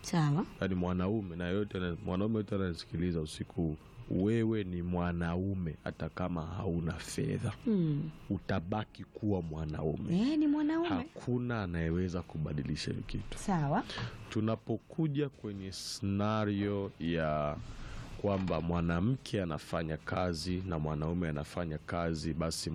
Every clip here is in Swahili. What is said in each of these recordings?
Sawa. Yaani mwanaume na mwanaume yote anasikiliza usiku, wewe ni mwanaume hata kama hauna fedha. Utabaki kuwa mwanaume. Ni mwanaume. Hakuna anayeweza kubadilisha hiyo kitu. Sawa. Tunapokuja kwenye scenario ya kwamba mwanamke anafanya kazi na mwanaume anafanya kazi, basi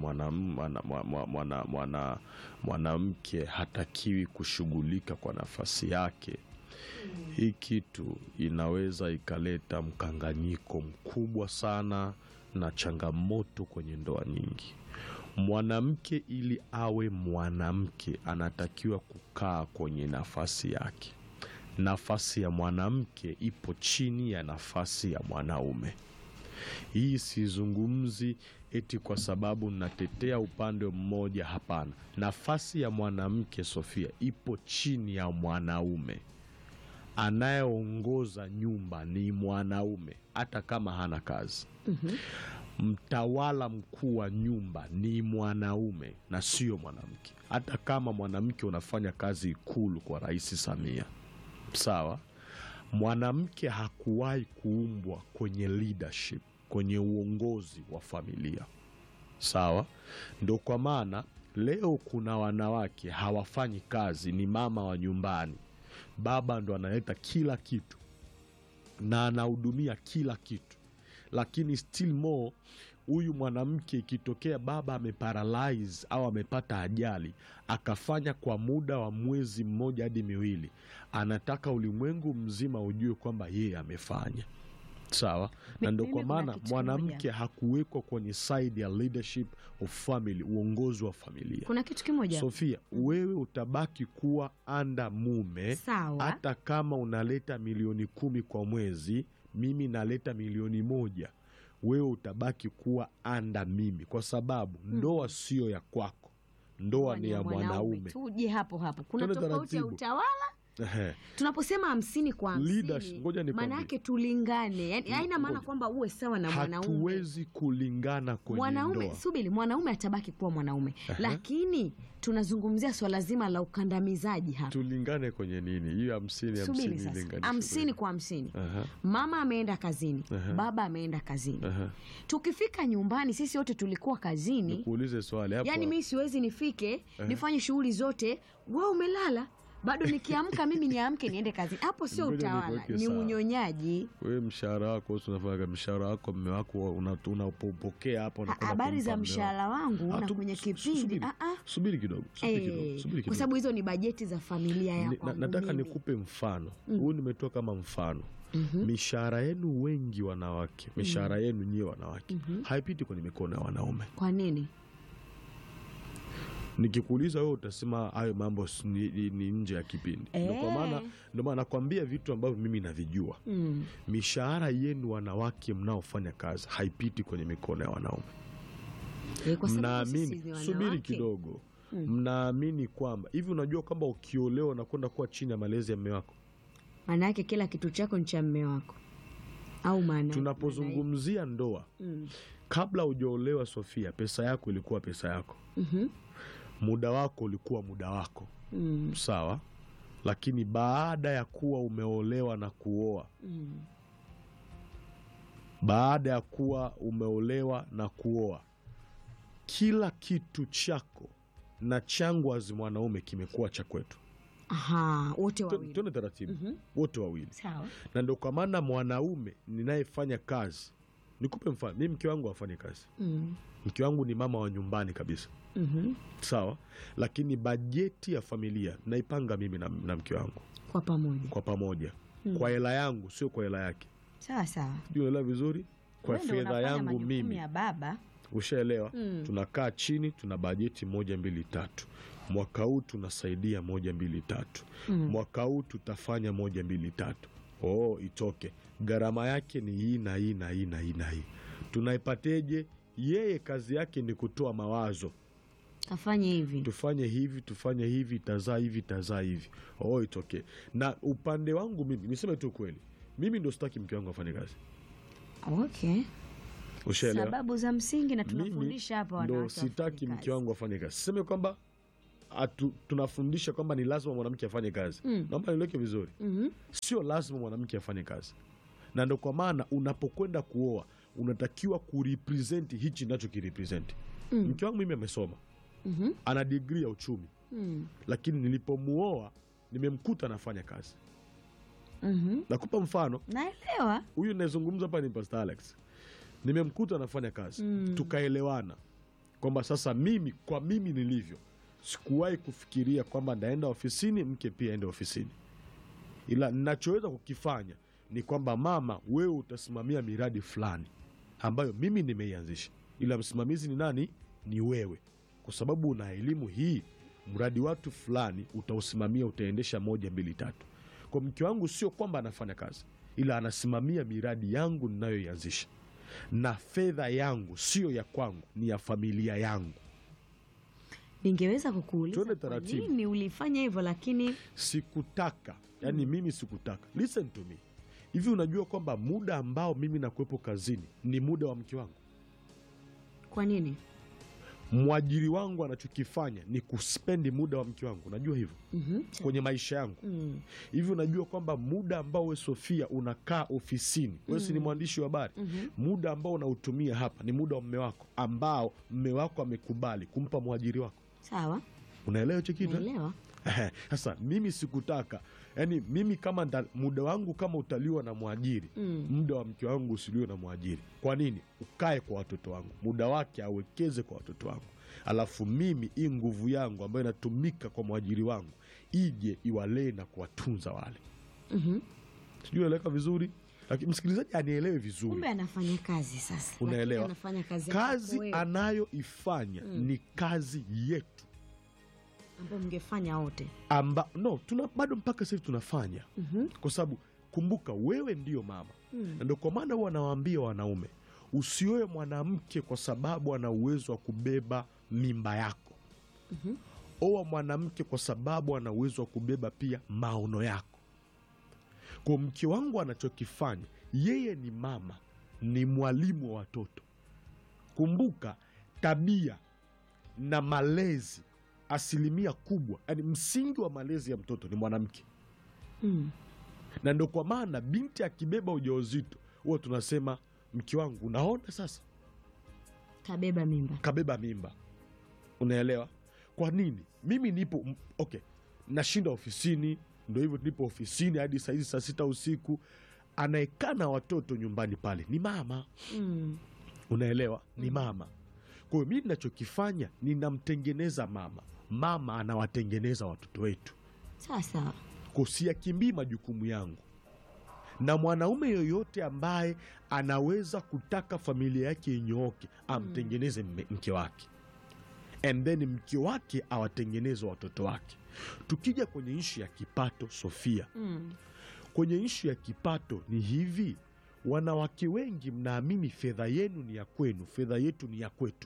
mwanamke hatakiwi kushughulika kwa nafasi yake. Hii kitu inaweza ikaleta mkanganyiko mkubwa sana na changamoto kwenye ndoa nyingi. Mwanamke ili awe mwanamke anatakiwa kukaa kwenye nafasi yake. Nafasi ya mwanamke ipo chini ya nafasi ya mwanaume. Hii sizungumzi eti kwa sababu natetea upande mmoja, hapana. Nafasi ya mwanamke, Sofia, ipo chini ya mwanaume. Anayeongoza nyumba ni mwanaume hata kama hana kazi. Mtawala mkuu wa nyumba ni mwanaume na sio mwanamke, hata kama mwanamke unafanya kazi Ikulu kwa Rais Samia. Sawa? Mwanamke hakuwahi kuumbwa kwenye leadership, kwenye uongozi wa familia. Sawa? Ndio kwa maana leo kuna wanawake hawafanyi kazi, ni mama wa nyumbani. Baba ndo analeta kila kitu na anahudumia kila kitu, lakini still more, huyu mwanamke ikitokea baba ameparalyze au amepata ajali akafanya kwa muda wa mwezi mmoja hadi miwili, anataka ulimwengu mzima ujue kwamba yeye amefanya. Sawa? Na ndio kwa maana mwanamke hakuwekwa kwenye side ya leadership of family, uongozi wa familia. Kuna kitu kimoja, Sofia, wewe utabaki kuwa anda mume. Sawa. Hata kama unaleta milioni 10 kwa mwezi, mimi naleta milioni 1, wewe utabaki kuwa anda mimi, kwa sababu ndoa sio ya kwako, ndoa ni ya mwanaume. Tuje hapo kuna tofauti ya utawala. Tunaposema 50 kwa 50, maana yake tulingane. Yaani haina maana kwamba uwe sawa na mwanaume. Hatuwezi kulingana kwenye mwanaume ndoa. Subiri, mwanaume atabaki kuwa mwanaume. Lakini tunazungumzia swala zima la ukandamizaji hapa. Tulingane kwenye nini? Hiyo 50 ilingane. 50 kwa 50. Mama ameenda kazini, baba ameenda kazini. Tukifika nyumbani sisi wote tulikuwa kazini. Nikuulize swali hapo. Yaani mimi siwezi nifike nifanye shughuli zote, wewe umelala. Bado nikiamka mimi niamke niende kazi. Hapo sio utawala, ni unyonyaji. Wewe mshahara wako unafanya, mshahara wako mume wako unapopokea hapo na habari za mshahara wangu na kwenye kipindi. Subiri kidogo. Kwa sababu hizo ni bajeti za familia yako. Nataka nikupe mfano. Huu nimetoa kama mfano. Mishahara yenu wengi wanawake, mishahara yenu nyie wanawake haipiti kwenye mikono ya wanaume. Kwa nini? Nikikuuliza wewe utasema hayo mambo ni nje ya kipindi. Ndio maana nakwambia vitu ambavyo mimi navijua. Mishahara yenu wanawake mnaofanya kazi haipiti kwenye mikono ya wanaume. Mnaamini, subiri kidogo. Mnaamini kwamba hivi, unajua kwamba ukiolewa na kwenda kuwa chini ya malezi ya mume wako, maana yake kila kitu chako ni cha mume wako. Au maana tunapozungumzia ndoa, kabla hujaolewa Sofia, pesa yako ilikuwa pesa yako. Muda wako ulikuwa muda wako. Sawa? Lakini baada ya kuwa umeolewa na kuoa, baada ya kuwa umeolewa na kuoa, kila kitu chako na changu azi mwanaume kimekuwa cha kwetu. Wote wawili. Tuone taratibu. Wote wawili. Sawa. Na ndio kwa maana mwanaume ninayefanya kazi, nikupe mfano, mimi mke wangu afanye kazi. Mke wangu ni mama wa nyumbani kabisa. Sawa? Lakini bajeti ya familia naipanga mimi na mke wangu kwa pamoja. Kwa hela yangu, sio kwa hela yake. Sawa sawa. Unaelewa vizuri? Kwa fedha yangu mimi. Ya baba. Ushaelewa? Tunakaa chini, tuna bajeti 1 2 3. Mwaka huu tunasaidia 1 2 3. Mwaka huu tutafanya 1 2 3. Itoke. Gharama yake ni hii na hii na hii na hii na hii. Tunaipateje? Yeye kazi yake ni kutoa mawazo. Afanye hivi. Tufanye hivi, tufanye hivi, tazaa hivi, tazaa hivi. Itoke. Na upande wangu mimi, niseme tu kweli, mimi ndo sitaki mke wangu afanye kazi. Okay. Ushaelewa? Sababu za msingi na tunafundisha hapa wanawake. Ndo sitaki mke wangu afanye kazi. Siseme kwamba tunafundisha kwamba ni lazima mwanamke afanye kazi. Naomba nieleweke vizuri. Sio lazima mwanamke afanye kazi. Na ndio kwa maana unapokwenda kuoa unatakiwa kurepresent hichi ninacho kirepresent. Mke wangu mimi amesoma. Ana degree ya uchumi. Lakini nilipomuoa nimemkuta anafanya kazi. Nakupa mfano. Naelewa. Huyu ninayezungumza hapa ni Pastor Alex. Nimemkuta anafanya kazi. Tukaelewana kwamba sasa mimi kwa mimi nilivyo sikuwahi kufikiria kwamba naenda ofisini mke pia aende ofisini. Ila ninachoweza kukifanya ni kwamba mama, wewe utasimamia miradi fulani ambayo mimi nimeianzisha. Ila msimamizi ni nani? Ni wewe. Kwa sababu una elimu hii, mradi watu fulani utausimamia, utaendesha 1, 2, 3. Kwa mke wangu sio kwamba anafanya kazi, ila anasimamia miradi yangu ninayoianzisha. Na fedha yangu sio ya kwangu, ni ya familia yangu. Ningeweza kukuuliza kwa nini ulifanya hivyo, lakini sikutaka. Yani mimi sikutaka. Listen to me. Hivi unajua kwamba muda ambao mimi nakuwepo kazini ni muda wa mke wangu? Kwa nini? Mwajiri wangu anachokifanya ni kuspendi muda wa mke wangu. Unajua hivyo? Kwenye maisha yangu. Hivi unajua kwamba muda ambao we Sofia unakaa ofisini, wewe si ni mwandishi wa habari, muda ambao unautumia hapa ni muda wa mume wako ambao mume wako amekubali kumpa mwajiri wako. Sawa. Unaelewa hicho kitu? Naelewa. Sasa mimi sikutaka. Yani mimi kama muda wangu kama utaliwa na mwajiri, muda wa mke wangu usiliwe na mwajiri. Kwa nini? Ukae kwa watoto wangu. Muda wake awekeze kwa watoto wangu. Alafu mimi hii nguvu yangu ambayo inatumika kwa mwajiri wangu ije iwalee na kuwatunza wale. Sijui eleka vizuri. Lakini msikilizaji anielewe vizuri. Kumbe anafanya kazi sasa. Unaelewa? Anafanya kazi anayoifanya ni kazi yetu ambayo mngefanya wote. Bado mpaka sasa tunafanya. Kwa sababu kumbuka wewe ndio mama. Na ndio kwa maana huwa nawaambia wanaume, usioe mwanamke kwa sababu ana uwezo wa kubeba mimba yako. Oa mwanamke kwa sababu ana uwezo wa kubeba pia maono yako. Kwa mke wangu anachokifanya, yeye ni mama, ni mwalimu wa watoto. Kumbuka tabia na malezi, asilimia kubwa, yani msingi wa malezi ya mtoto ni mwanamke. Na ndio kwa maana binti akibeba ujauzito, huwa tunasema mke wangu unaona sasa kabeba mimba. Unaelewa? Kwa nini? Mimi nipo nashinda ofisini, ndio hivyo nipo ofisini hadi saa 6 usiku. Anaekana watoto nyumbani pale ni mama. Unaelewa? Ni mama. Kwa hiyo mimi ninachokifanya ninamtengeneza mama. Mama anawatengeneza watoto wetu. Sasa kusiakimbii majukumu yangu. Na mwanaume yoyote ambaye anaweza kutaka familia yake inyooke, amtengeneze mke wake. And then mke wake awatengeneze watoto wake. Tukija kwenye ishu ya kipato, Sofia. Kwenye ishu ya kipato ni hivi, wanawake wengi mnaamini fedha yenu ni ya kwenu, fedha yetu ni ya kwetu.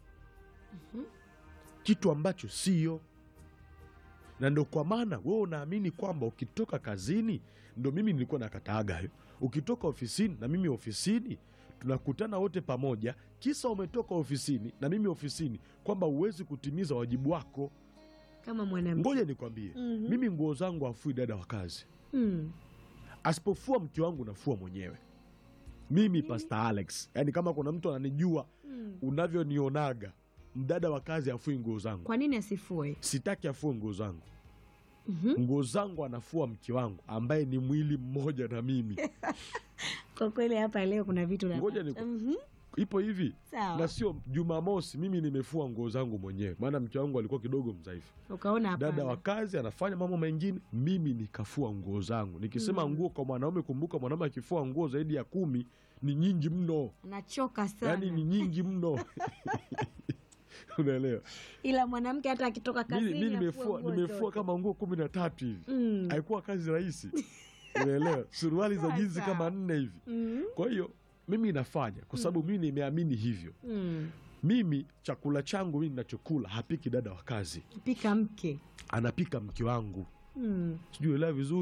Kitu ambacho sio. Na ndio kwa maana wewe unaamini kwamba ukitoka kazini, ndio mimi nilikuwa nakataaga hayo, ukitoka ofisini na mimi ofisini, tunakutana wote pamoja, kisa umetoka ofisini na mimi ofisini, kwamba uwezi kutimiza wajibu wako kama mwanamke. Ngoja nikwambie, mimi nguo zangu hafui dada wa kazi. Asipofua mke wangu nafua mwenyewe. Mimi Pastor Alex, yani kama kuna mtu ananijua unavyonionaga, mdada wa kazi hafui nguo zangu. Kwa nini asifue? Sitaki afue nguo zangu. Nguo zangu anafua mke wangu ambaye ni mwili mmoja na mimi. Kwa kweli hapa leo kuna vitu na ngoja ipo hivi. Sawa. Na sio Jumamosi mimi nimefua nguo zangu mwenyewe, maana mke wangu alikuwa kidogo mdhaifu. Ukaona hapa dada wa kazi anafanya mambo mengine, mimi nikafua nguo zangu. Nikisema nguo kwa mwanaume, kumbuka mwanaume akifua nguo zaidi ya 10 ni nyingi mno. Anachoka sana. Yani ni nyingi mno. Unaelewa? Ila mwanamke hata akitoka kazini mimi nimefua kama nguo 13 hivi. Haikuwa kazi rahisi. Unaelewa? Suruali za jinsi kama 4 hivi. Kwa hiyo mimi nafanya kwa sababu mimi nimeamini hivyo. Mimi chakula changu mimi ninachokula hapiki dada wa kazi. Anapika mke. Anapika mke wangu. Sijui elewa vizuri.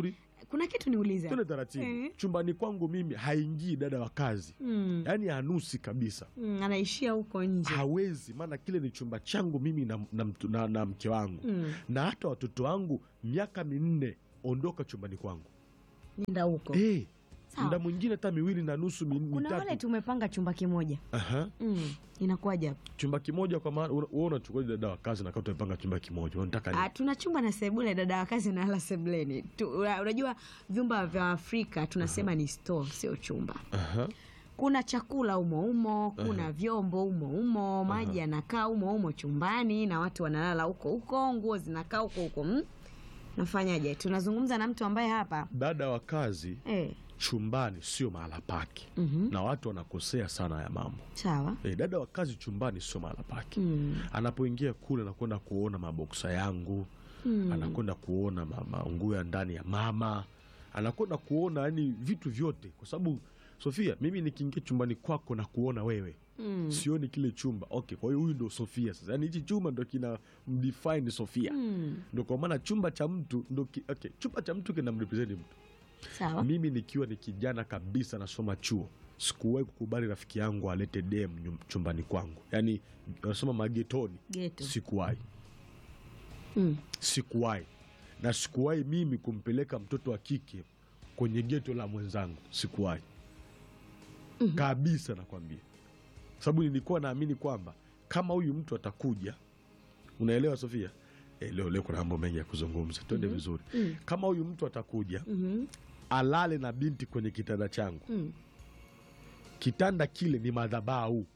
kuna kitu niulize. Twende taratibu. Chumbani kwangu mimi haingii dada wa kazi. Yaani hanusi kabisa. Anaishia huko nje. Hawezi, maana kile ni chumba changu mimi na mke wangu. Na hata watoto wangu miaka 4 ondoka chumbani kwangu. Nenda huko. Muda mwingine hata 2.5 mitatu. Kuna wale tumepanga chumba kimoja. Inakuwaje hapo? Chumba kimoja kwa maana wewe unachukua dada wa kazi na kama tumepanga chumba kimoja. Unataka nini? Tuna chumba na sebule, dada wa kazi na hala sebuleni. Unajua vyumba vya Afrika tunasema ni store, sio chumba. Kuna chakula umo, kuna vyombo umo, maji yanakaa umo chumbani na watu wanalala huko, nguo zinakaa huko. Nafanyaje? Tunazungumza na mtu ambaye hapa dada wa kazi chumbani sio mahala pake. Na watu wanakosea sana ya mambo. Sawa. Dada wa kazi chumbani sio mahala pake. Anapoingia kule anakwenda kuona maboksa yangu. Anakwenda kuona nguo ya ndani ya mama. Anakwenda kuona yani vitu vyote, kwa sababu Sofia, mimi nikiingia chumbani kwako na kuona wewe, sioni kile chumba. Okay, kwa hiyo huyu ndo Sofia sasa. Yaani hichi chumba ndo kina mdefine Sofia. Ndio kwa maana chumba cha mtu ndo chumba cha mtu kina mrepresent mtu. Sawa. Mimi nikiwa ni kijana kabisa nasoma chuo, sikuwahi kukubali rafiki yangu alete dem chumbani kwangu. Yaani nasoma magetoni. Sikuwahi. Sikuwahi. Na sikuwahi mimi kumpeleka mtoto wa kike kwenye geto la mwenzangu. Sikuwahi. Kabisa nakwambia. Sababu nilikuwa naamini kwamba kama huyu mtu atakuja, unaelewa Sofia? Leo kuna mambo mengi ya kuzungumza. Twende vizuri. Kama huyu mtu atakuja, alale na binti kwenye kitanda changu. Kitanda kile ni madhabahu.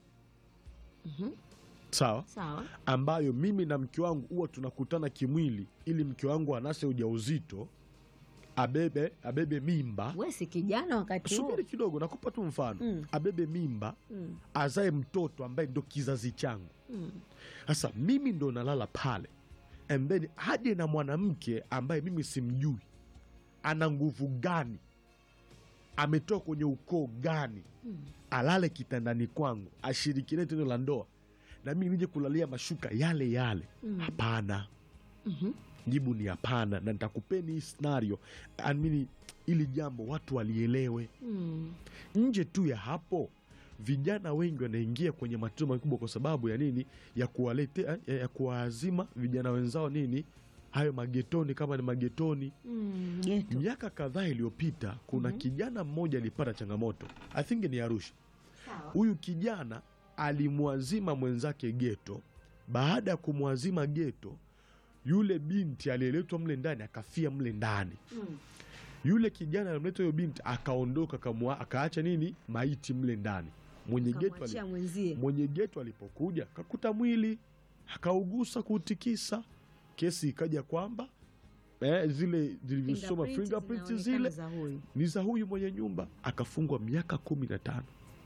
Sawa? Ambayo mimi na mke wangu huwa tunakutana kimwili ili mke wangu anase ujauzito, abebe mimba. Wewe si kijana wakati huo. Subiri kidogo, nakupa tu mfano. Abebe mimba, azae mtoto ambaye ndo kizazi changu. Sasa mimi ndo nalala pale. And then hadi na mwanamke ambaye mimi simjui, ana nguvu gani, ametoka kwenye ukoo gani, alale kitandani kwangu, ashirikine tendo la ndoa, na mimi nije kulalia mashuka yale yale. Hapana. Jibu ni hapana. Na nitakupeni hii scenario, ili jambo watu walielewe. Nje tu ya hapo, vijana wengi wanaingia kwenye matatizo makubwa kwa sababu ya nini? Ya kuwaletea, ya kuwaazima vijana wenzao nini? Hayo magetoni, kama ni magetoni. Miaka kadhaa iliyopita kuna kijana mmoja alipata changamoto. I think ni Arusha. Huyu kijana alimwazima mwenzake geto. Baada ya kumwazima geto, yule binti aliyeletwa mle ndani akafia mle ndani. Yule kijana alimleta huyo binti akaondoka, akaacha nini? Maiti mle ndani. Mwenye geto alipokuja akakuta mwili, akaugusa, kuutikisa. Kesi ikaja kwamba zile zilivyosoma fingerprints zile ni za huyu mwenye nyumba. Akafungwa miaka 15.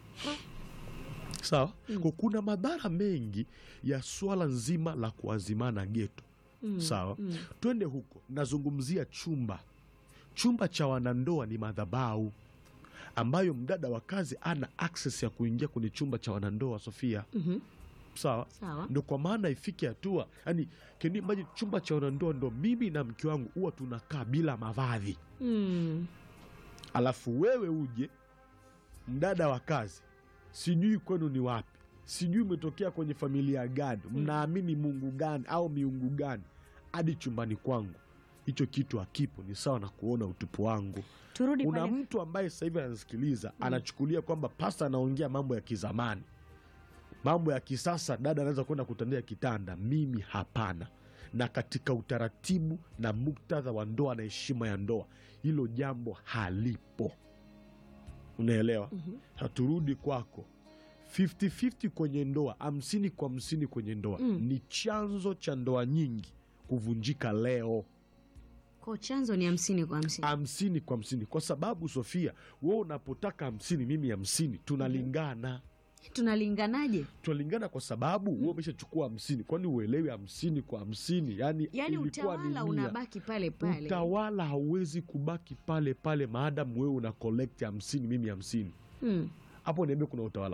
Sawa? Kuna madhara mengi ya swala nzima la kuazimana geto. Sawa? Twende huko. Nazungumzia chumba cha wanandoa ni madhabahu ambayo mdada wa kazi ana access ya kuingia kwenye chumba cha wanandoa, Sofia. Sawa? Ndio kwa maana ifike hatua, yani keni maji chumba cha wanandoa ndo mimi na mke wangu huwa tunakaa bila mavazi. Alafu wewe uje mdada wa kazi, sijui kwenu ni wapi, sijui umetokea kwenye familia gani, mnaamini Mungu gani au miungu gani, hadi chumbani kwangu. Hicho kitu hakipo. Ni sawa na kuona utupu wangu. Una mtu ambaye sasa hivi anasikiliza, anachukulia kwamba pasta anaongea mambo ya kizamani, mambo ya kisasa, dada anaweza kwenda kutandia kitanda. Mimi hapana. Na katika utaratibu na muktadha wa ndoa na heshima ya ndoa, hilo jambo halipo. Unaelewa? Haturudi kwako. 50-50 kwenye ndoa, 50-50 kwenye ndoa ni chanzo cha ndoa nyingi kuvunjika leo. Kwa chanzo ni 50-50. 50-50. Kwa sababu Sofia, wewe unapotaka 50, mimi 50, tunalingana. Tunalinganaje? Tunalingana kwa sababu wewe umeshachukua 50. Kwani uelewi 50 kwa 50? Yani utawala unabaki pale pale. Utawala hauwezi kubaki pale pale maadamu wewe una collect 50, mimi 50. Hapo niambie kuna utawala gani?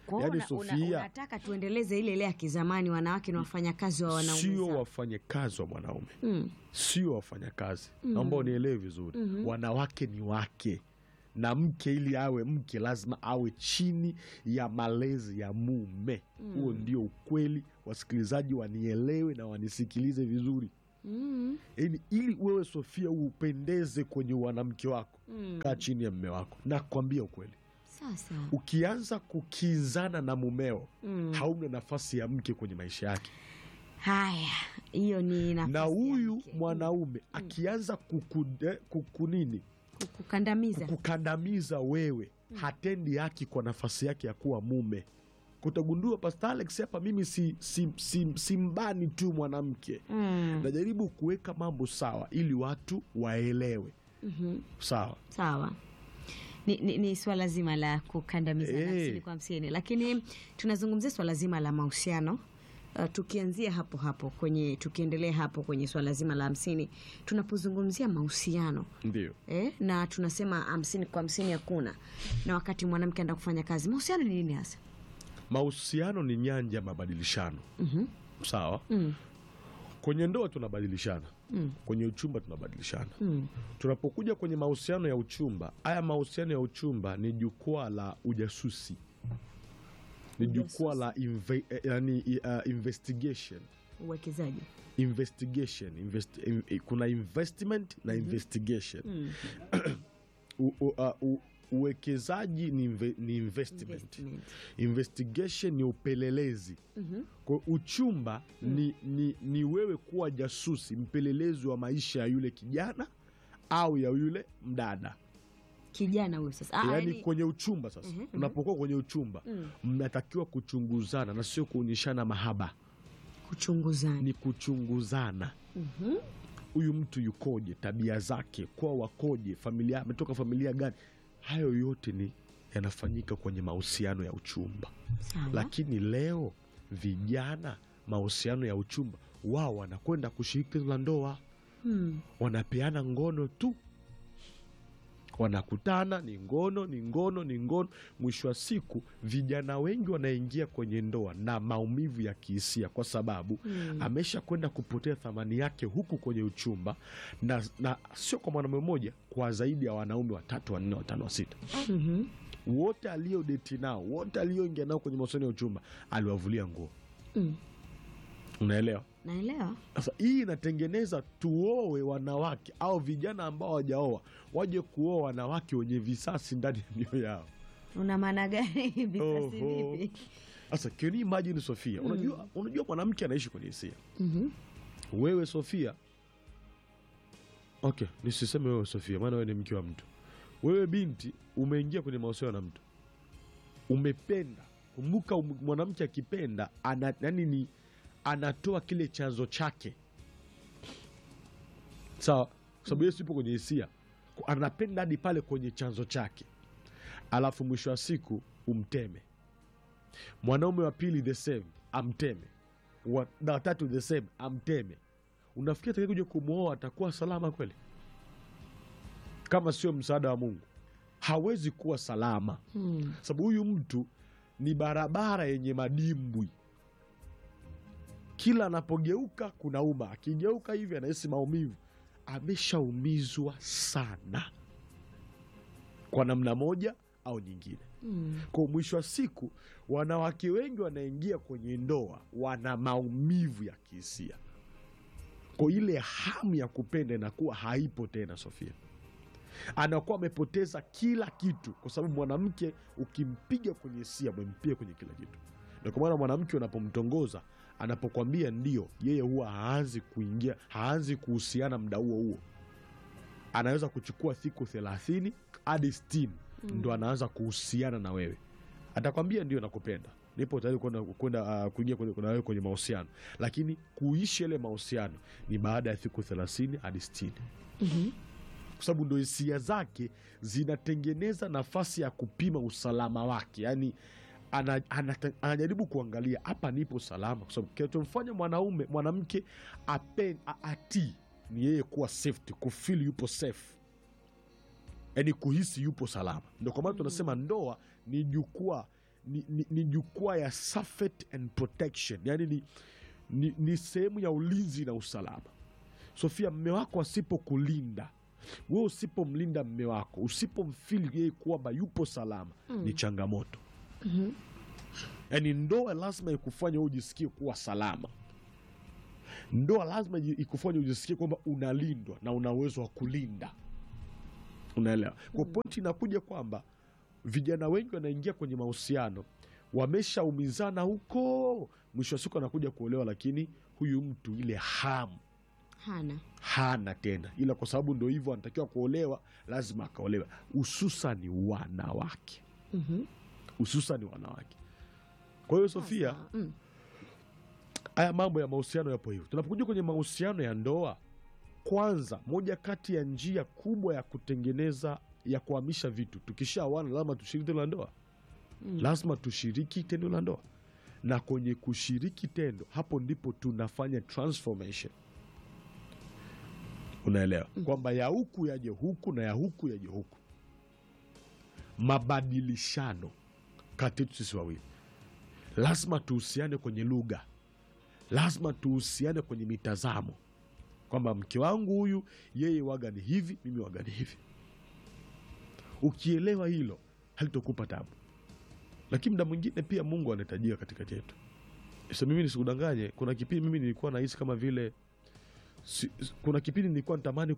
Kwa Yaani hiyo Sofia, unataka tuendeleze ile ile ya kizamani, wanawake ni wafanyakazi wa wanaume sio zao. wafanyakazi wa mwanaume, Mm. sio wafanyakazi. Naomba unielewe vizuri. Wanawake ni wake, na mke ili awe mke lazima awe chini ya malezi ya mume. Huo ndio ukweli. Wasikilizaji wanielewe na wanisikilize vizuri. Yaani ili wewe Sofia upendeze kwenye wanamke wako, kaa chini ya mume wako. Nakwambia ukweli, Sasa ukianza kukinzana na mumeo, hauna nafasi ya mke kwenye maisha yake. haya, hiyo ni nafasi Na ya huyu mke. mwanaume akianza Kukandamiza. kukandamiza wewe, hatendi haki kwa nafasi yake ya kuwa mume. Kutagundua Pastor Alex hapa, mimi simbani tu mwanamke, najaribu kuweka mambo sawa ili watu waelewe. Sawa. Sawa. Ni swala zima la kukandamiza nafsi kwa hamsini, lakini tunazungumzia swala zima la mahusiano. Tukianzia tukiendelea hapo kwenye swala zima la 50, tunapozungumzia mahusiano Ndio. na tunasema 50 kwa 50 hakuna, na wakati mwanamke anaenda kufanya kazi, mahusiano ni nini hasa? Mahusiano ni nyanja ya mabadilishano. Sawa. Kwenye ndoa tunabadilishana, kwenye uchumba tunabadilishana. Tunapokuja kwenye mahusiano ya uchumba, haya mahusiano ya uchumba ni jukwaa la ujasusi, ni jukwaa la investigation. Uwekezaji. Kuna investment na investigation. Uwekezaji ni investment. Investigation ni upelelezi. Kwa uchumba ni wewe kuwa jasusi, mpelelezi wa maisha ya yule kijana au ya yule mdada. Kijana huyo sasa. Yaani kwenye uchumba sasa, unapokuwa kwenye uchumba, mnatakiwa kuchunguzana na sio kuonyeshana mahaba. Kuchunguzana. Ni kuchunguzana. Huyu mtu yukoje, tabia zake, kwa wakoje, familia, ametoka familia gani? Hayo yote ni yanafanyika kwenye mahusiano ya uchumba. Sawa. Lakini leo vijana, mahusiano ya uchumba, wao wanakwenda kushiriki tendo la ndoa. Wanapeana ngono tu, wanakutana, ni ngono. Mwisho wa siku vijana wengi wanaingia kwenye ndoa na maumivu ya kihisia, kwa sababu amesha kwenda kupotea thamani yake huku kwenye uchumba, na sio kwa mwanaume mmoja, kwa zaidi ya wanaume 3, 4, 5, 6. Wote aliodeti nao, wote alioingia nao kwenye mahusiano ya uchumba aliwavulia nguo. Unaelewa? Naelewa. Sasa hii inatengeneza tuoe wanawake au vijana ambao hawajaoa waje kuoa wanawake wenye visasi ndani ya mioyo yao. Una maana gani visasi vipi? Sasa can you imagine Sofia? Unajua mwanamke anaishi kwenye hisia. Wewe Sofia, okay, nisiseme wewe Sofia maana wewe ni mke wa mtu. Wewe binti umeingia kwenye mahusiano na mtu, umependa. Kumbuka mwanamke akipenda anatoa kile chanzo chake. Sawa? Sababu Yesu yupo kwenye hisia, anapenda hadi pale kwenye chanzo chake. Alafu mwisho wa siku umteme. Mwanaume wa pili the same, amteme. Wa tatu the same, amteme. Unafikiri atakayekuja kumwoa atakuwa salama kweli? Kama sio msaada wa Mungu, hawezi kuwa salama. Sababu huyu mtu ni barabara yenye madimbwi. Kila anapogeuka kuna uma, akigeuka hivi anahisi maumivu. Ameshaumizwa sana kwa namna moja au nyingine. Kwa mwisho wa siku, wanawake wengi wanaingia kwenye ndoa wana maumivu ya kihisia. Kwa ile hamu ya kupenda inakuwa haipo tena Sofia. Anakuwa amepoteza kila kitu, kwa sababu mwanamke ukimpiga kwenye hisia umempiga kwenye kila kitu. Na kwa maana mwanamke unapomtongoza, anapokwambia ndio, yeye huwa haanzi kuhusiana muda huo. Anaweza kuchukua siku 30 hadi 60 ndo anaanza kuhusiana na wewe. Atakwambia ndio nakupenda, nipo tayari kwenda kuingia kwenye mahusiano, lakini kuishi ile mahusiano ni baada ya siku 30 hadi 60. Kwa sababu ndo hisia zake zinatengeneza nafasi ya kupima usalama wake. Yaani anajaribu kuangalia hapa nipo salama, kwa sababu kinachomfanya mwanamke atii ni yeye kuwa safety, kufeel yupo safe, yaani kuhisi yupo salama. Ndio kwa maana tunasema ndoa ni jukwaa ni jukwaa ya safety and protection, yani ni sehemu ya ulinzi na usalama. Sofia, mme wako asipokulinda wewe, usipomlinda mme wako, usipomfili yeye kwamba yupo salama, ni changamoto. Yani ndoa lazima ikufanye ujisikie kuwa salama. Ndoa lazima ikufanye ujisikie kwamba unalindwa na una uwezo wa kulinda. Unaelewa? Kwa pointi inakuja kwamba vijana wengi wanaingia kwenye mahusiano, wameshaumizana huko, mwisho wa siku anakuja kuolewa, lakini huyu mtu ile hamu hana tena, ila kwa sababu ndo hivyo anatakiwa kuolewa, lazima akaolewa. Hususani wanawake. Hususani wanawake. Kwa hiyo Sofia, haya mambo ya mahusiano yapo hivyo. Tunapokuja kwenye mahusiano ya ndoa, kwanza, moja kati ya njia kubwa ya kutengeneza, ya kuhamisha vitu, tukishaoana lazima tushiriki tendo la ndoa. Lazima tushiriki tendo la ndoa, na kwenye kushiriki tendo, hapo ndipo tunafanya transformation. Unaelewa? Kwamba ya huku yaje huku na ya huku yaje huku. Mabadilishano kati yetu sisi wawili. Lazima tuhusiane kwenye lugha, lazima tuhusiane kwenye mitazamo, kwamba mke wangu huyu, yeye waga ni hivi, mimi waga ni hivi. Ukielewa hilo, halitokupa tabu. Lakini muda mwingine pia Mungu anahitajika katikati yetu. So mimi nisikudanganye, kuna kipindi mimi nilikuwa nahisi kama vile kuna kipindi nilikuwa natamani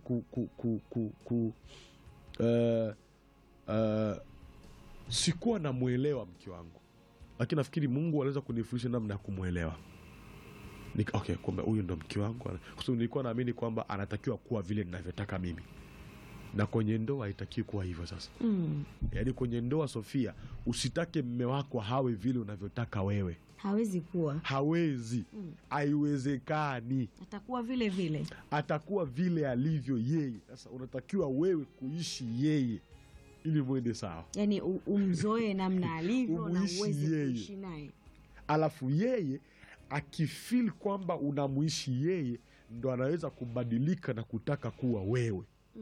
sikuwa namuelewa mke wangu, lakini nafikiri Mungu aliweza kunifundisha namna ya kumuelewa. Okay, kumbe huyu ndo mke wangu. Kwa sababu nilikuwa naamini kwamba anatakiwa kuwa vile ninavyotaka mimi, na kwenye ndoa haitakiwi kuwa hivyo. Sasa yaani kwenye ndoa, Sofia, usitake mme wako hawe vile unavyotaka wewe. Hawezi kuwa, hawezi. Haiwezekani. Atakuwa vile alivyo yeye. Sasa unatakiwa wewe kuishi yeye ili mwende sawa. Yani umzoe namna alivyo na uweze kuishi naye. Alafu yeye akifeel kwamba unamuishi yeye, ndo anaweza kubadilika na kutaka kuwa wewe.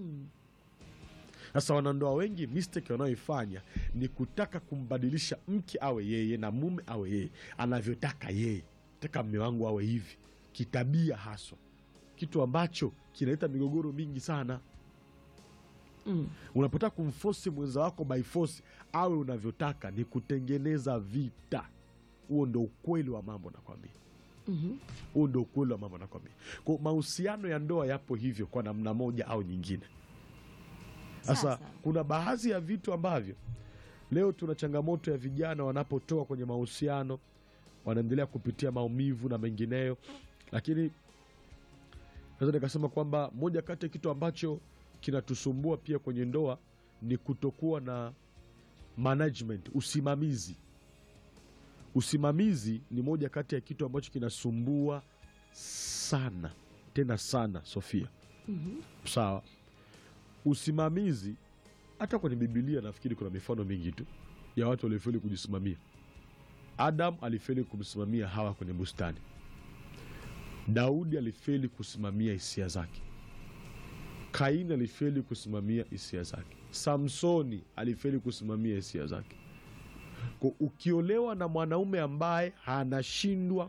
Sasa wanandoa wengi mistake wanayoifanya ni kutaka kumbadilisha mke awe yeye na mume awe yeye anavyotaka yeye. Nataka mume wangu awe hivi kitabia haswa, kitu ambacho kinaleta migogoro mingi sana. Unapotaka kumforce mwenza wako by force awe unavyotaka, ni kutengeneza vita. Huo ndo ukweli wa mambo nakwambia. Huo ndo ukweli wa mambo nakwambia. Kwa mahusiano ya ndoa yapo hivyo kwa namna moja au nyingine. Sasa kuna baadhi ya vitu ambavyo leo tuna changamoto ya vijana wanapotoka kwenye mahusiano, wanaendelea kupitia maumivu na mengineyo. Lakini naweza nikasema kwamba moja kati ya kitu ambacho kinatusumbua pia kwenye ndoa ni kutokuwa na management, usimamizi. Usimamizi ni moja kati ya kitu ambacho kinasumbua sana, tena sana, Sofia. Sawa. Usimamizi, hata kwenye Biblia nafikiri kuna mifano mingi tu ya watu waliofeli kujisimamia. Adam alifeli kumsimamia Hawa kwenye bustani. Daudi alifeli kusimamia hisia zake. Kaini alifeli kusimamia hisia zake. Samsoni alifeli kusimamia hisia zake. Kwa ukiolewa na mwanaume ambaye anashindwa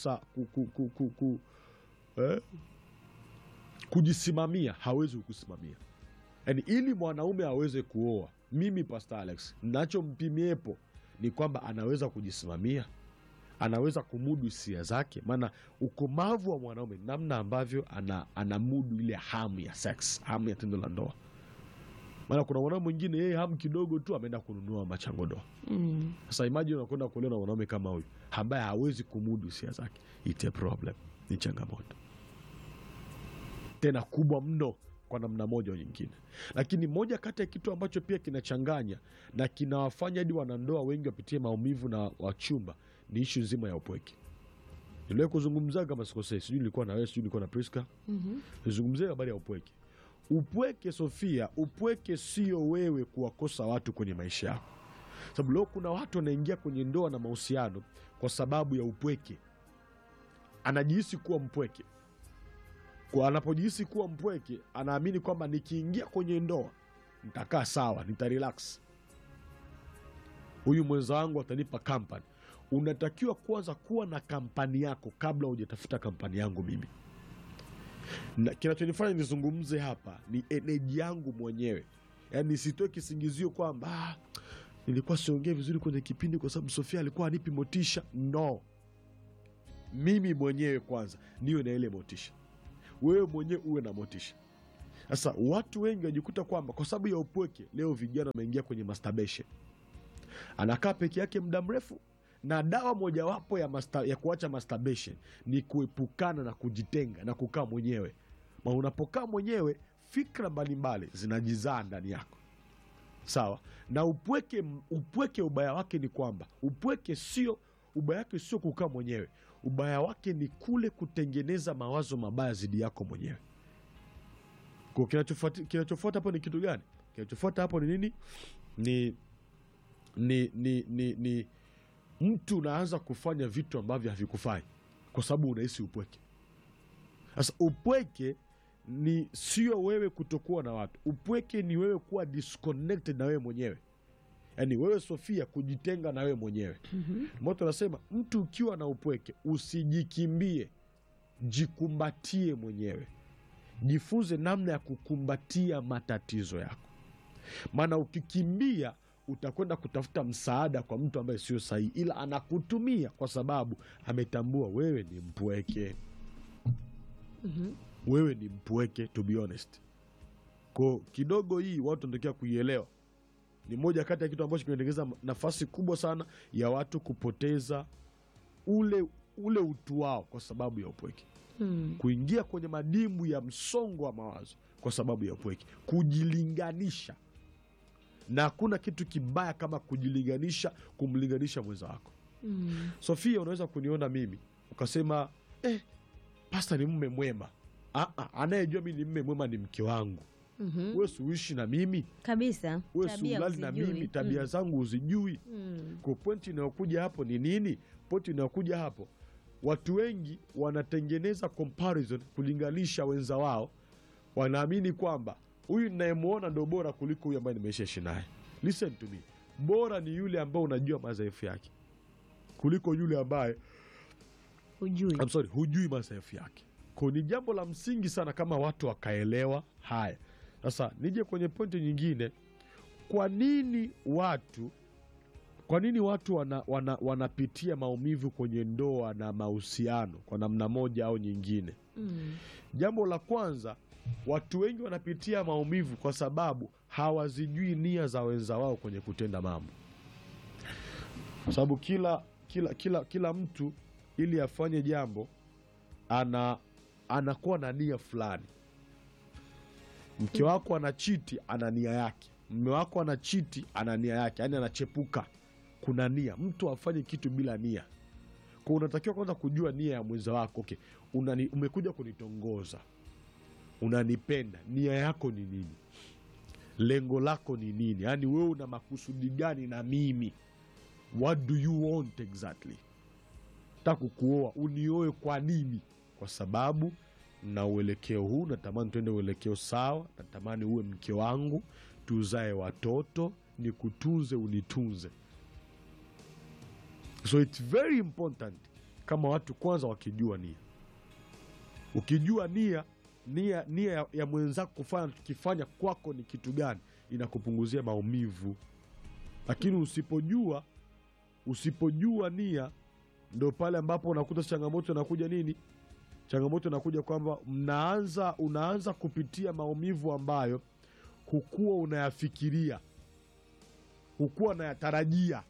kujisimamia, hawezi kukusimamia. Yani ili mwanaume aweze kuoa, mimi Pastor Alex nachompimiepo ni kwamba anaweza kujisimamia, anaweza kumudu hisia zake. Maana ukomavu wa mwanaume namna ambavyo anamudu ile hamu ya sex, hamu ya tendo la ndoa. Maana kuna mwanaume mwingine yeye hamu kidogo tu ameenda kununua machangodoa. Sasa imagine unakwenda kuolewa na mwanaume kama huyu ambaye hawezi kumudu hisia zake. It's a problem. Ni changamoto tena kubwa mno kwa namna moja au nyingine. Lakini moja kati ya kitu ambacho pia kinachanganya na kinawafanya hadi wanandoa wengi wapitie maumivu na wachumba ni ishu nzima ya upweke. Niliwahi kuzungumza kama sikosei, sijui nilikuwa na wewe, sijui nilikuwa na Priska. Nizungumzie habari ya upweke. Upweke, Sofia, upweke sio wewe kuwakosa watu kwenye maisha yako. Sababu leo kuna watu wanaingia kwenye ndoa na mahusiano kwa sababu ya upweke. Anajihisi kuwa mpweke. Kwa anapojihisi kuwa mpweke, anaamini kwamba nikiingia kwenye ndoa nitakaa sawa, nitarelax. huyu mwenza wangu atanipa kampani. Unatakiwa kwanza kuwa na kampani yako kabla hujatafuta kampani yangu mimi. Na kinachonifanya nizungumze hapa ni energy yangu mwenyewe. Yaani sitoe kisingizio kwamba nilikuwa siongee vizuri kwenye kipindi kwa sababu Sofia alikuwa anipi motisha. No. Mimi mwenyewe kwanza niwe na ile motisha. Wewe mwenyewe uwe na motisha. Sasa watu wengi wajikuta kwamba kwa sababu ya upweke, leo vijana wameingia kwenye masturbation. Anakaa peke yake muda mrefu, na dawa mojawapo ya kuacha masturbation ni kuepukana na kujitenga na kukaa mwenyewe. Ma unapokaa mwenyewe, fikra mbalimbali zinajizaa ndani yako. Sawa? Na upweke ubaya wake ni kwamba ubaya wake sio kukaa mwenyewe. Ubaya wake ni kule kutengeneza mawazo mabaya zidi yako mwenyewe. Kwa kinachofuata hapo ni kitu gani? Kinachofuata hapo ni nini? Ni mtu unaanza kufanya vitu ambavyo havikufai kwa sababu unahisi upweke. Sasa upweke ni sio wewe kutokuwa na watu. Upweke ni wewe kuwa disconnected na wewe mwenyewe. Yaani wewe Sofia kujitenga na wewe mwenyewe. Moto nasema mtu ukiwa na upweke usijikimbie, jikumbatie mwenyewe. Jifunze namna ya kukumbatia matatizo yako. Maana ukikimbia utakwenda kutafuta msaada kwa mtu ambaye sio sahihi, ila anakutumia kwa sababu ametambua wewe ni mpweke. Wewe ni mpweke, to be honest. Kwa kidogo hii watu wanatakiwa kuielewa. Ni moja kati ya kitu ambacho kinatengeneza nafasi kubwa sana ya watu kupoteza ule utu wao kwa sababu ya upweke. Kuingia kwenye madimbu ya msongo wa mawazo kwa sababu ya upweke. Kujilinganisha. Na hakuna kitu kibaya kama kujilinganisha, kumlinganisha mwenza wako. Sofia, unaweza kuniona mimi ukasema pasta ni mume mwema. Anayejua mimi ni mume mwema ni mke wangu. Wewe uishi na mimi kabisa, wewe ulali na mimi, tabia zangu uzijui. Kwa pointi inayokuja hapo ni nini? Pointi inayokuja hapo, watu wengi wanatengeneza comparison, kulinganisha wenza wao. Wanaamini kwamba huyu ninayemuona ndio bora kuliko huyu ambaye nimeishi naye. Listen to me. Bora ni yule ambaye unajua madhaifu yake kuliko yule ambaye hujui madhaifu yake. Kwa ni jambo la msingi sana kama watu wakaelewa haya. Sasa nije kwenye pointi nyingine. Kwa nini watu wanapitia maumivu kwenye ndoa na mahusiano kwa namna moja au nyingine? Jambo la kwanza, watu wengi wanapitia maumivu kwa sababu hawazijui nia za wenza wao kwenye kutenda mambo. Kwa sababu kila mtu ili afanye jambo anakuwa na nia fulani. Mke wako anachiti, ana nia yake. Mume wako anachiti, ana nia yake. Yaani anachepuka. Kuna nia. Mtu afanye kitu bila nia. Kwa unatakiwa kwanza kujua nia ya mwenza wako. Okay, umekuja kunitongoza. Unanipenda. Nia yako ni nini? Lengo lako ni nini? Yaani wewe una makusudi gani na mimi? What do you want exactly? Nataka kukuoa, unioe kwa nini? Kwa sababu na uelekeo huu, natamani tuende uelekeo sawa, natamani uwe mke wangu, tuzae watoto, nikutunze, unitunze. So it's very important kama watu kwanza wakijua nia. Ukijua nia ya mwenzako kufanya kwako ni kitu gani, inakupunguzia maumivu. Lakini usipojua nia, ndio pale ambapo unakuta changamoto inakuja nini? Changamoto inakuja kwamba unaanza kupitia maumivu ambayo hukuwa unayafikiria, hukuwa unayatarajia,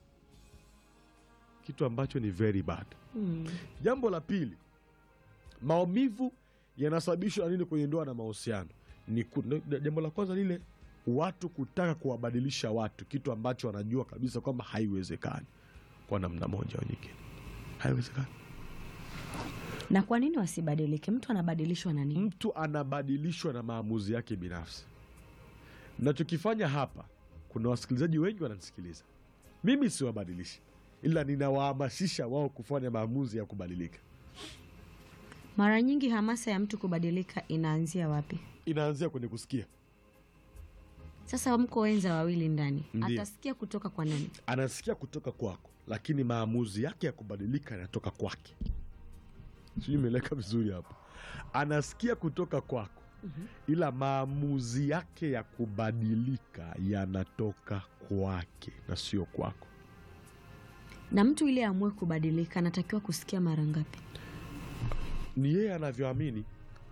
kitu ambacho ni very bad. Jambo la pili, maumivu yanasababishwa nini kwenye ndoa na mahusiano? Jambo la kwanza lile, watu kutaka kuwabadilisha watu, kitu ambacho wanajua kabisa kwamba haiwezekani kwa namna moja au nyingine. Haiwezekani. Na kwa nini wasibadilike? Mtu anabadilishwa na nini? Mtu anabadilishwa na maamuzi yake binafsi. Ninachokifanya hapa, kuna wasikilizaji wengi wananisikiliza. Mimi siwabadilishi, ila ninawahamasisha wao kufanya maamuzi ya kubadilika. Mara nyingi hamasa ya mtu kubadilika inaanzia wapi? Inaanzia kwenye kusikia. Sasa mko wenza wawili ndani, Ndiyo. atasikia kutoka kwa nani? Anasikia kutoka kwako, lakini maamuzi yake ya kubadilika yanatoka kwake. Sijui imeeleka vizuri hapo. Anasikia kutoka kwako, ila maamuzi yake ya kubadilika yanatoka kwake na sio kwako. Na mtu ile amue kubadilika anatakiwa kusikia mara ngapi? Ni yeye anavyoamini.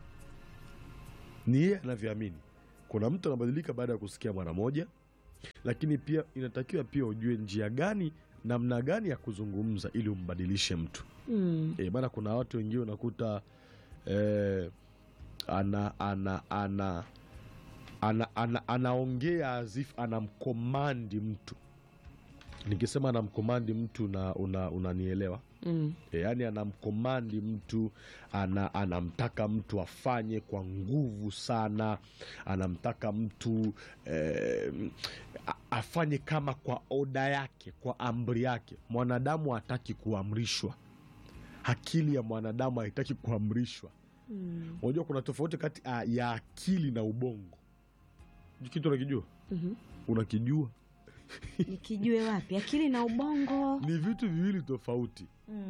Ni yeye anavyoamini. Kuna mtu anabadilika baada ya kusikia mara moja, lakini pia inatakiwa pia ujue njia gani, namna gani ya kuzungumza ili umbadilishe mtu. Maana kuna watu wengine unakuta anaongea as if anamkomandi mtu. Nikisema anamkomandi mtu unanielewa? Yaani anamkomandi mtu, anamtaka mtu afanye kwa nguvu sana, anamtaka mtu afanye kama kwa oda yake, kwa amri yake. Mwanadamu hataki kuamrishwa. Akili ya mwanadamu haitaki kuamrishwa. Unajua kuna tofauti kati ya akili na ubongo. Kitu unakijua? Unakijua? Nikijue wapi? Akili na ubongo Ni vitu viwili tofauti.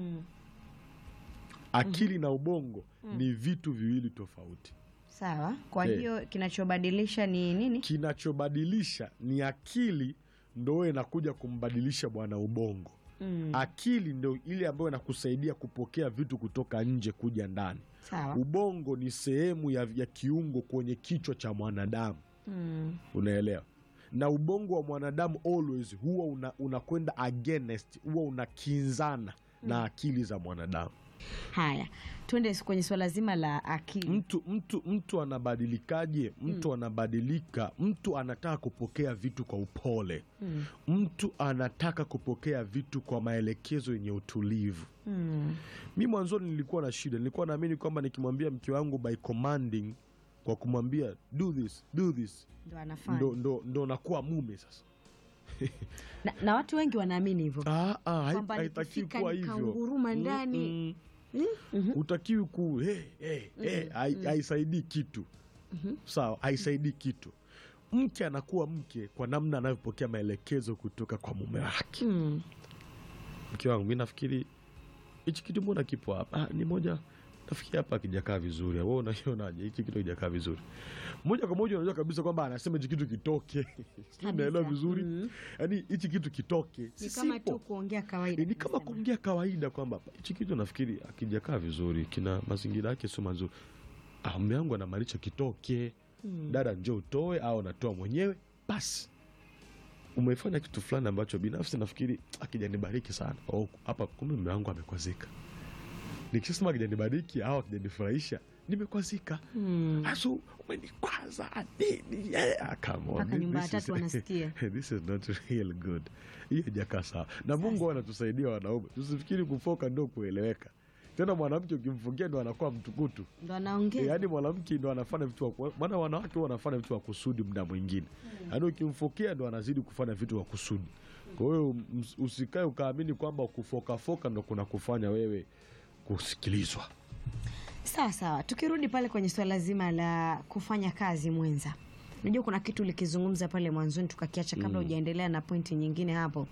Akili na ubongo ni vitu viwili tofauti. sawa. Kwa hiyo kinachobadilisha ni nini? Kinachobadilisha ni akili, ndio inakuja kumbadilisha bwana ubongo. Akili ndio ile ambayo inakusaidia kupokea vitu kutoka nje kuja ndani. Sawa. Ubongo ni sehemu ya kiungo kwenye kichwa cha mwanadamu. Unaelewa? Na ubongo wa mwanadamu always huwa unakwenda against, huwa unakinzana na akili za mwanadamu. Haya, twende kwenye swala zima la akili. Mtu anabadilikaje? Mtu anabadilika, mtu anataka kupokea vitu kwa upole. Mtu anataka kupokea vitu kwa maelekezo yenye utulivu. Mimi mwanzoni nilikuwa na shida, nilikuwa naamini kwamba nikimwambia mke wangu by commanding, kwa kumwambia do this Ndo anafanya. ndo nakuwa mume sasa. na watu wengi wanaamini hivyo. Haitakiwi kuwa hivyo. Kanguruma ndani. Utakiwi haisaidii kitu. Sawa, haisaidii kitu. Mke anakuwa mke kwa namna anavyopokea maelekezo kutoka kwa mume wake. Mke wangu, mimi nafikiri hichi kitu mbona kipo hapa? Ni moja, nafikiri hapa kijakaa vizuri. Wewe unakionaje? Hichi kitu kijakaa vizuri. Moja kwa moja unajua kabisa kwamba anasema hichi kitu kitoke. Unaelewa vizuri? Yaani hichi kitu kitoke. Ni kama tu kuongea kawaida. Ni kama kuongea kawaida kwamba hichi kitu nafikiri akijakaa vizuri, kina mazingira yake sio mazuri. Mume wangu anamaanisha kitoke. Dada njoo utoe au natoa mwenyewe. Basi umefanya kitu fulani ambacho binafsi nafikiri akijanibariki sana. Hapa kumbe mume wangu amekwazika. Nikisema akijanibariki au akijanifurahisha, nimekwazika. Asu umenikwaza nini? Come on. Mpaka nyumba tatu wanasikia. This is not real good. Hiyo hajakaa sawa. Na Mungu anatusaidia wanaume. Tusifikiri kufoka ndio kueleweka. Tena mwanamke ukimfungia ndo anakuwa mtukutu. Ndo anaongea. Yaani mwanamke ndo anafanya vitu maana wanawake wanafanya vitu wa kusudi muda mwingine. Yaani ukimfokea ndo anazidi kufanya vitu wa kusudi. Kwa hiyo usikae ukaamini kwamba kufoka ndo kuna kufanya wewe kusikilizwa. Sawa. Tukirudi pale kwenye swala zima la kufanya kazi mwenza. Unajua kuna kitu ulikizungumza pale mwanzoni tukakiacha kabla hujaendelea na pointi nyingine hapo.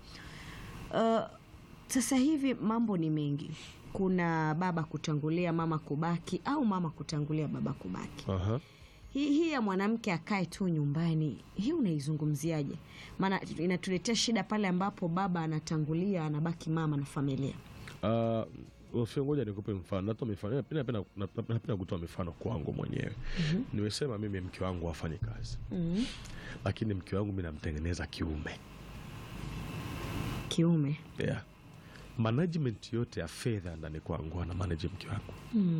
Sasa hivi mambo ni mengi. Kuna baba kutangulia mama kubaki au mama kutangulia baba kubaki. Hii ya mwanamke akae tu nyumbani, hii unaizungumziaje? Maana inatuletea shida pale ambapo baba anatangulia, anabaki mama na familia. Ngoja nikupe mfano. Natoa mifano. Napenda kutoa mifano kwangu mwenyewe. Nimesema mimi mke wangu afanye kazi. Lakini mke wangu mimi namtengeneza kiume. Yeah. Management yote ya fedha ndani kwangu ana manage mke wangu.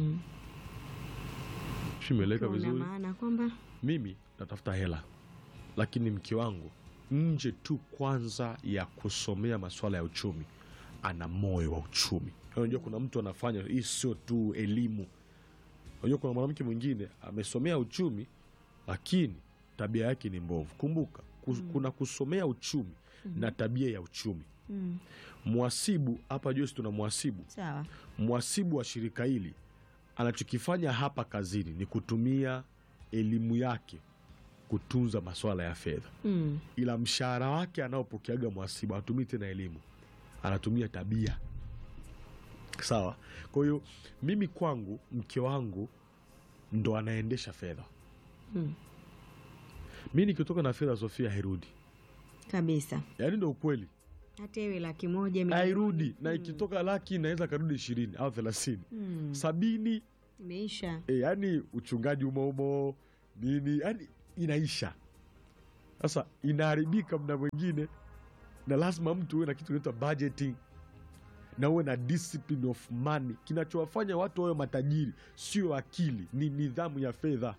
Shimeleka vizuri. Una maana kwamba mimi natafuta hela, lakini mke wangu nje tu kwanza ya kusomea masuala ya uchumi, ana moyo wa uchumi. Unajua kuna mtu anafanya hii sio tu elimu. Unajua kuna mwanamke mwingine amesomea uchumi lakini tabia yake ni mbovu. Kumbuka kuna kusomea uchumi na tabia ya uchumi. Mwasibu hapa Joyce, tuna mwasibu. Sawa. Mwasibu wa shirika hili anachokifanya hapa kazini ni kutumia elimu yake kutunza masuala ya fedha. Ila mshahara wake anaopokeaga mhasibu hatumii tena elimu, anatumia tabia. Sawa? Kwa hiyo mimi kwangu mke wangu ndo anaendesha fedha. Mimi nikitoka na fedha Sofia hairudi kabisa. Yaani ndo ukweli. Hata iwe 100,000 hairudi, na ikitoka laki inaweza karudi 20 au 30. 70 imeisha. Yani uchungaji umo nini, yani inaisha. Sasa inaharibika muda mwingine, na lazima mtu uwe na kitu kinaitwa budgeting na uwe na discipline of money. Kinachowafanya watu wawe matajiri sio akili, ni nidhamu ya fedha.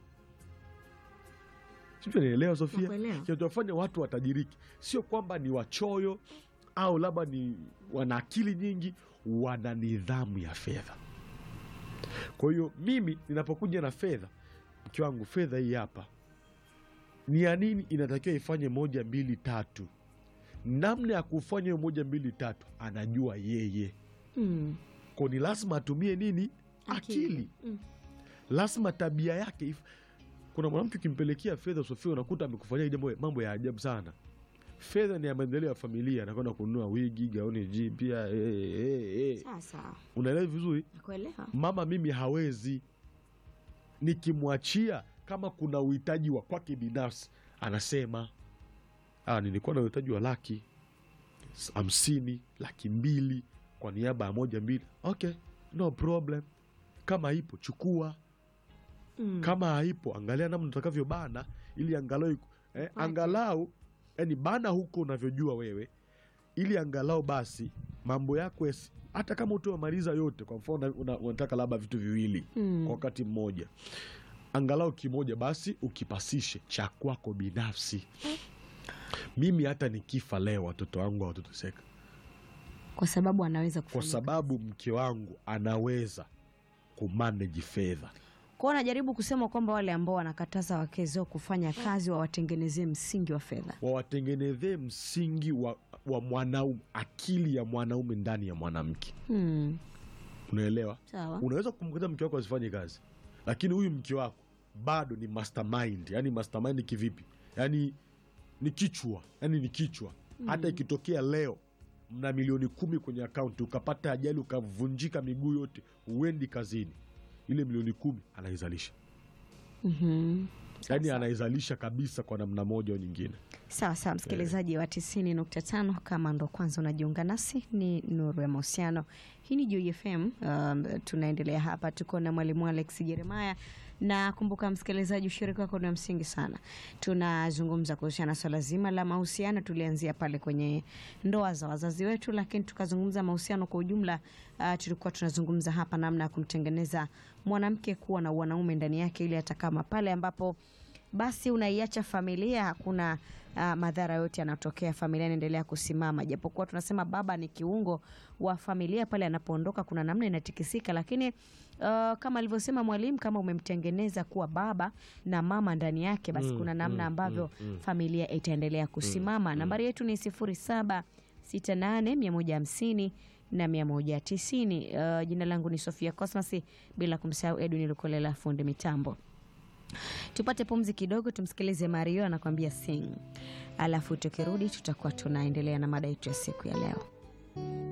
Sio, nielewa Sofia? Kinachowafanya watu watajiriki sio kwamba ni wachoyo au labda ni wana akili nyingi, wana nidhamu ya fedha. Kwa hiyo mimi ninapokuja na fedha, mke wangu, fedha hii hapa ni ya nini, inatakiwa ifanye 1 2 3. Namna ya kufanya hiyo 1 2 3 anajua yeye. Kwa ni lazima atumie nini? Akili. Lazima tabia yake kuna mwanamke ukimpelekea fedha Sofia, unakuta amekufanyia mambo ya ajabu sana. Fedha ni ya maendeleo ya familia, anakwenda kununua wigi, gauni jipya. Sasa unaelewa vizuri? nakuelewa. Mama mimi hawezi, nikimwachia kama kuna uhitaji wa kwake binafsi, anasema nilikuwa na uhitaji wa 150,000, 200,000 kwa niaba ya 1 2. Okay, no problem. Kama ipo chukua. Kama haipo, angalia namna utakavyo bana, ili angalau yani bana huko unavyojua wewe, ili angalau basi mambo yako hata kama utamaliza yote. Kwa mfano unataka labda vitu viwili kwa wakati mmoja, angalau kimoja basi ukipasishe cha kwako binafsi. Mimi hata nikifa leo watoto wangu hawatoteseka, kwa sababu anaweza kwa sababu mke wangu anaweza kumanage fedha. Kwa najaribu kusema kwamba wale ambao wanakataza wake zao kufanya kazi, wawatengenezee msingi wa fedha, wawatengenezee msingi wa mwanaume, akili ya mwanaume ndani ya mwanamke. Unaelewa? Sawa. Unaweza kumkataza mke wako asifanye kazi, lakini huyu mke wako bado ni mastermind. Yani mastermind kivipi? Yani ni kichwa, hata ikitokea leo mna milioni 10 kwenye akaunti, ukapata ajali ukavunjika miguu yote, uendi kazini, ile milioni 10 anaizalisha. Yani anaizalisha kabisa kwa namna moja au nyingine. Sawa, msikilizaji wa 90.5, kama ndo kwanza unajiunga nasi, ni Nuru ya Mahusiano. Hii ni Joy FM. Tunaendelea hapa, tuko na mwalimu Alex Jeremiah, na kumbuka msikilizaji, ushiriki wako ni msingi sana. Tunazungumza kuhusiana na swala zima la mahusiano. Tulianzia pale kwenye ndoa za wazazi wetu, lakini tukazungumza mahusiano kwa ujumla. Tulikuwa tunazungumza hapa namna ya kumtengeneza mwanamke kuwa na wanaume ndani yake, ili hata kama pale ambapo basi unaiacha familia, hakuna madhara yote yanatokea, familia inaendelea kusimama. Japokuwa tunasema baba ni kiungo wa familia, pale anapoondoka kuna namna inatikisika, lakini kama alivyosema mwalimu, kama umemtengeneza kuwa baba na mama ndani yake, basi kuna namna ambavyo familia itaendelea kusimama. Nambari yetu ni 0768150190. Jina langu ni Sofia Cosmas, bila kumsahau Edwin Lukolela fundi mitambo. Tupate pumzi kidogo, tumsikilize Mario anakuambia sing. Alafu tukirudi tutakuwa tunaendelea na mada yetu ya siku ya leo.